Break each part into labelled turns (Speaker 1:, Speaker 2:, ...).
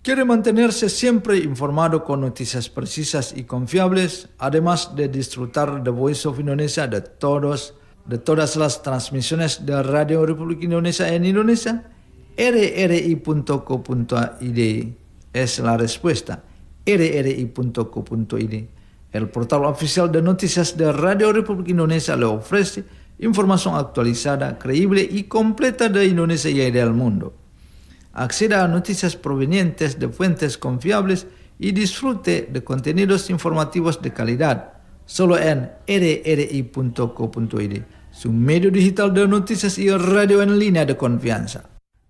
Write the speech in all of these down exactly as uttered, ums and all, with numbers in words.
Speaker 1: Quiere mantenerse siempre informado con noticias precisas y confiables, además de disfrutar de Voice of Indonesia de, todos, de todas las transmisiones de Radio Republik Indonesia en Indonesia. R R I punto co punto I D es la respuesta. R R I punto co punto I D. El portal oficial de noticias de Radio Republik Indonesia le ofrece información actualizada, creíble y completa de Indonesia y del mundo. Acceda a noticias provenientes de fuentes confiables y disfrute de contenidos informativos de calidad. Solo en R R I punto co punto I D, su medio digital de noticias y radio en línea de confianza.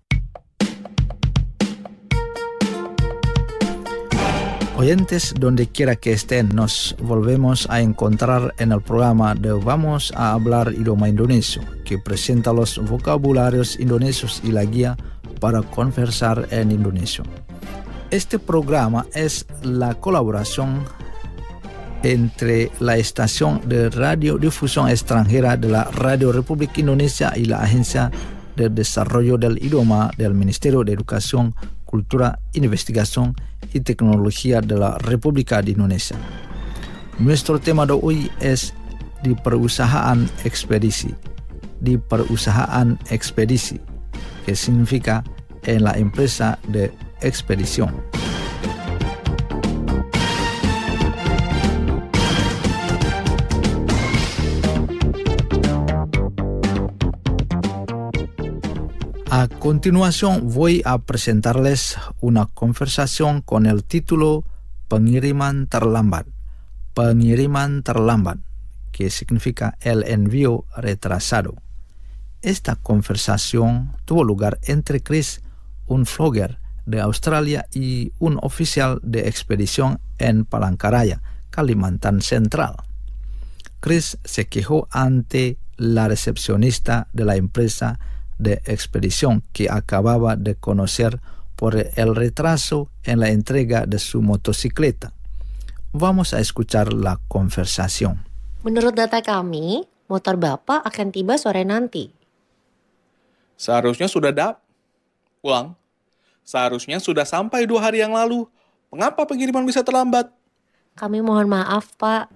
Speaker 1: Oyentes, donde quiera que estén, nos volvemos a encontrar en el programa de Vamos a Hablar Idioma Indonesio, que presenta los vocabularios indonesios y la guía para conversar en indonesio. Este programa es la colaboración entre la estación de radiodifusión extranjera de la Radio Republik Indonesia y la Agencia de Desarrollo del Idioma del Ministerio de Educación, Cultura, Investigación y Tecnología de la República de Indonesia. Nuestro tema de hoy es di perusahaan ekspedisi. Di perusahaan ekspedisi, que significa en la empresa de expedición. A continuación voy a presentarles una conversación con el título Pengiriman terlambat. Pengiriman terlambat, que significa el envío retrasado. Esta conversación tuvo lugar entre Chris, un flogger de Australia, y un oficial de expedición en Palangkaraya, Kalimantan Central. Chris se quejó ante la recepcionista de la empresa de expedición que acababa de conocer por el retraso en la entrega de su motocicleta. Vamos a escuchar la conversación.
Speaker 2: Menurut data kami, motor Bapak akan tiba sore nanti.
Speaker 3: Seharusnya sudah dap. Ulang. Seharusnya sudah sampai dua hari yang lalu. Mengapa pengiriman bisa terlambat?
Speaker 2: Kami mohon maaf, Pak.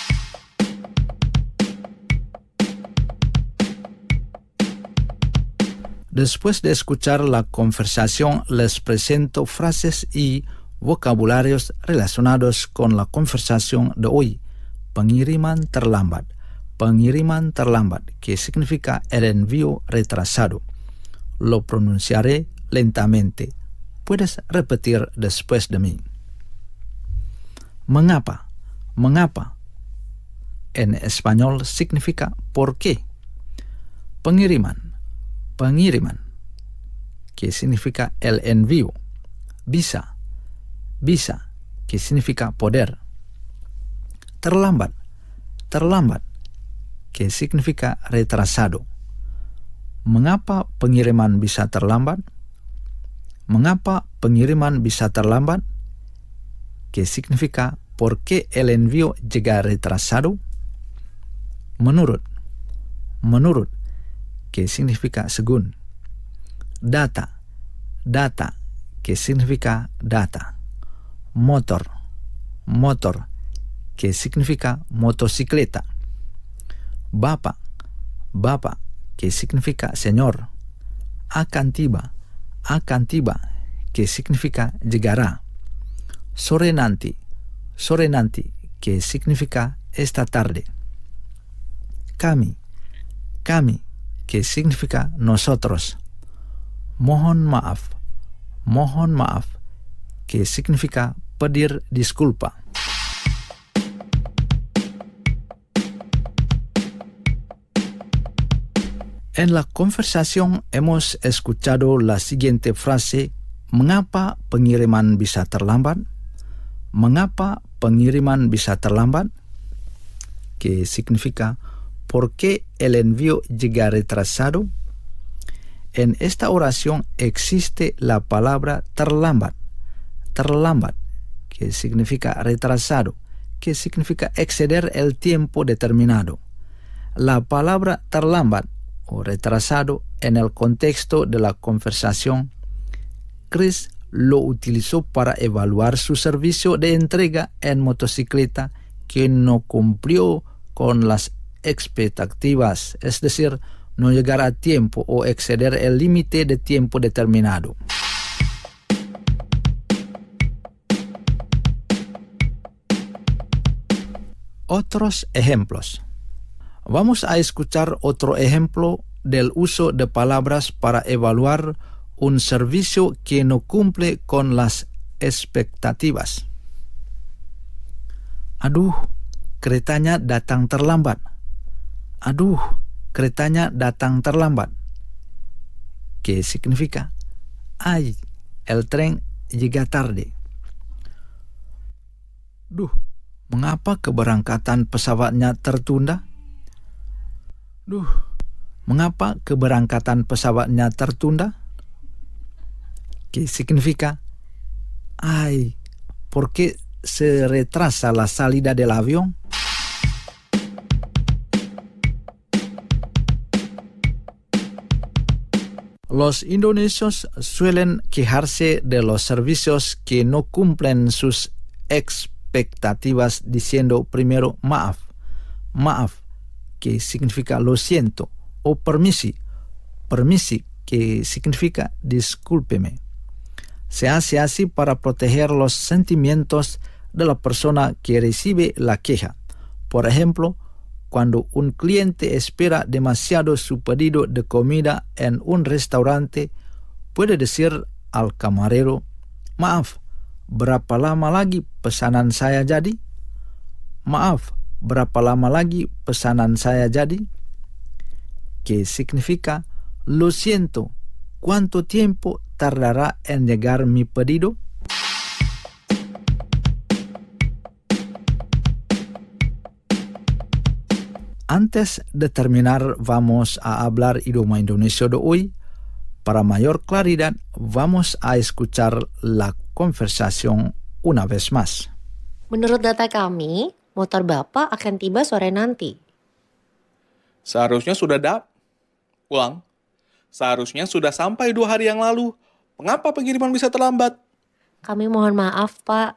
Speaker 1: Después de escuchar la conversación, les presento frases y vocabularios relacionados con la conversación de hoy. Pengiriman terlambat. Pengiriman terlambat, que significa el envío retrasado. Lo pronunciaré lentamente. Puedes repetir después de mí. Mengapa? Mengapa? En español significa ¿por qué? Pengiriman. Pengiriman, que significa el envío. Bisa. Bisa, que significa poder. Terlambat. Terlambat, que significa retrasado. Mengapa pengiriman bisa terlambat? Mengapa pengiriman bisa terlambat? Que significa ¿por qué el envío llega retrasado? Menurut. Menurut, que significa según. Data. Data, que significa data. Motor. Motor, que significa motocicleta. Bapak. Bapak, que significa señor. Akan tiba. Akan tiba, que significa llegará. Sore nanti. Sore nanti, que significa esta tarde. Kami. Kami, que significa nosotros. Mohon maaf. Mohon maaf, que significa pedir disculpa. En la conversación hemos escuchado la siguiente frase: ¿mengapa pengiriman bisa terlambat? ¿Mengapa pengiriman bisa terlambat? Que significa ¿por qué el envío llega retrasado? En esta oración existe la palabra terlambat. Terlambat, que significa retrasado, que significa exceder el tiempo determinado. La palabra terlambat o retrasado en el contexto de la conversación, Chris lo utilizó para evaluar su servicio de entrega en motocicleta que no cumplió con las expectativas, es decir, no llegar a tiempo o exceder el límite de tiempo determinado. Otros ejemplos. Vamos a escuchar otro ejemplo del uso de palabras para evaluar un servicio que no cumple con las expectativas. Aduh, keretanya datang terlambat. Aduh, keretanya datang terlambat. ¿Qué significa? Ay, el tren llega tarde. Duh, mengapa keberangkatan pesawatnya tertunda? Duh, mengapa keberangkatan pesawatnya tertunda? ¿Qué significa? Ay, ¿por qué se retrasa la salida del avión? Los indonesios suelen quejarse de los servicios que no cumplen sus expectativas diciendo primero maaf, maaf, que significa lo siento, o permisi, permisi, que significa discúlpeme. Se hace así para proteger los sentimientos de la persona que recibe la queja. Por ejemplo, cuando un cliente espera demasiado su pedido de comida en un restaurante, puede decir al camarero, maaf, berapa lama lagi pesanan saya jadi? Maaf, berapa lama lagi pesanan saya jadi? Que significa, lo siento, ¿cuánto tiempo tardará en llegar mi pedido? Antes de terminar, vamos a hablar idioma Indonesia de hoy. Para mayor claridad, vamos a escuchar la conversación una vez más.
Speaker 2: Menurut data kami, motor Bapak akan tiba sore nanti.
Speaker 3: Seharusnya sudah dap. Ulang. Seharusnya sudah sampai dua hari yang lalu. Mengapa pengiriman bisa terlambat?
Speaker 2: Kami mohon maaf, Pak.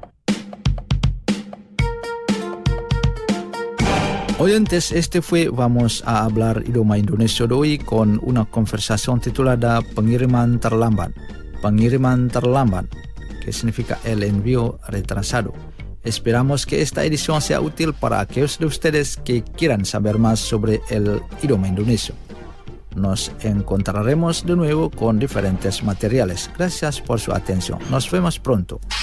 Speaker 1: Oyentes, este fue Vamos a hablar idioma Indonesia de hoy con una conversación titulada Pengiriman terlambat. Pengiriman terlambat, que significa el envío retrasado. Esperamos que esta edición sea útil para aquellos de ustedes que quieran saber más sobre el idioma indonesio. Nos encontraremos de nuevo con diferentes materiales. Gracias por su atención. Nos vemos pronto.